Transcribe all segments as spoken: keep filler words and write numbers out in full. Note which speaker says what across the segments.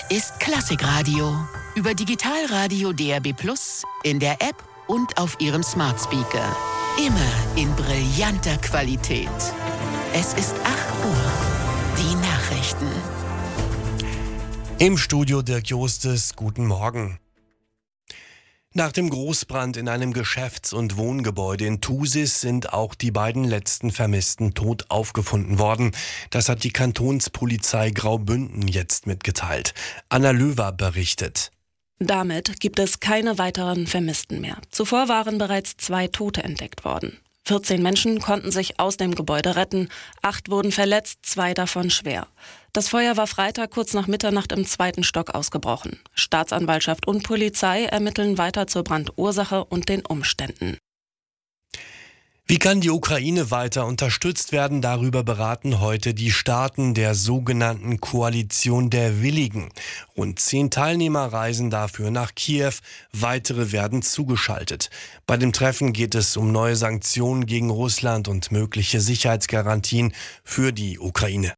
Speaker 1: ist Klassikradio. Über Digitalradio D A B plus, in der App und auf Ihrem Smart Speaker. Immer in brillanter Qualität. Es ist acht Uhr. Die Nachrichten.
Speaker 2: Im Studio Dirk Jostes, guten Morgen. Nach dem Großbrand in einem Geschäfts- und Wohngebäude in Thusis sind auch die beiden letzten Vermissten tot aufgefunden worden. Das hat die Kantonspolizei Graubünden jetzt mitgeteilt. Anna Löwer berichtet.
Speaker 3: Damit gibt es keine weiteren Vermissten mehr. Zuvor waren bereits zwei Tote entdeckt worden. vierzehn Menschen konnten sich aus dem Gebäude retten, acht wurden verletzt, zwei davon schwer. Das Feuer war Freitag kurz nach Mitternacht im zweiten Stock ausgebrochen. Staatsanwaltschaft und Polizei ermitteln weiter zur Brandursache und den Umständen.
Speaker 2: Wie kann die Ukraine weiter unterstützt werden? Darüber beraten heute die Staaten der sogenannten Koalition der Willigen. Rund zehn Teilnehmer reisen dafür nach Kiew. Weitere werden zugeschaltet. Bei dem Treffen geht es um neue Sanktionen gegen Russland und mögliche Sicherheitsgarantien für die Ukraine.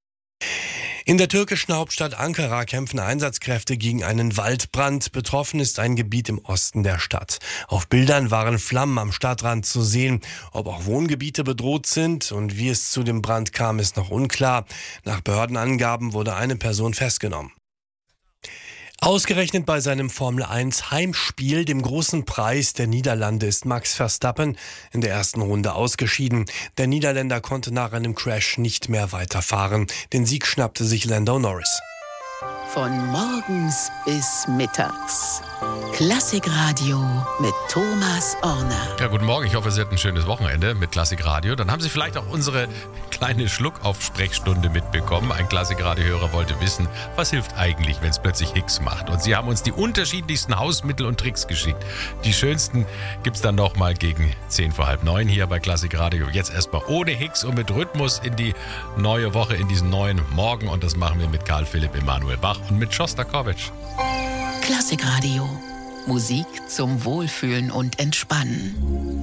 Speaker 2: In der türkischen Hauptstadt Ankara kämpfen Einsatzkräfte gegen einen Waldbrand. Betroffen ist ein Gebiet im Osten der Stadt. Auf Bildern waren Flammen am Stadtrand zu sehen. Ob auch Wohngebiete bedroht sind und wie es zu dem Brand kam, ist noch unklar. Nach Behördenangaben wurde eine Person festgenommen. Ausgerechnet bei seinem Formel eins Heimspiel, dem großen Preis der Niederlande, ist Max Verstappen in der ersten Runde ausgeschieden. Der Niederländer konnte nach einem Crash nicht mehr weiterfahren. Den Sieg schnappte sich Lando Norris.
Speaker 1: Von morgens bis mittags. Klassikradio mit Thomas Orner.
Speaker 4: Ja, guten Morgen. Ich hoffe, Sie hatten ein schönes Wochenende mit Klassikradio. Dann haben Sie vielleicht auch unsere kleine Schluckauf-Sprechstunde mitbekommen. Ein Klassikradio-Hörer wollte wissen, was hilft eigentlich, wenn es plötzlich Hicks macht. Und Sie haben uns die unterschiedlichsten Hausmittel und Tricks geschickt. Die schönsten gibt es dann noch mal gegen zehn vor halb neun hier bei Klassikradio. Jetzt erstmal ohne Hicks und mit Rhythmus in die neue Woche, in diesen neuen Morgen. Und das machen wir mit Karl Philipp Emanuel Bach und mit Shostakovich.
Speaker 1: Klassikradio. Musik zum Wohlfühlen und Entspannen.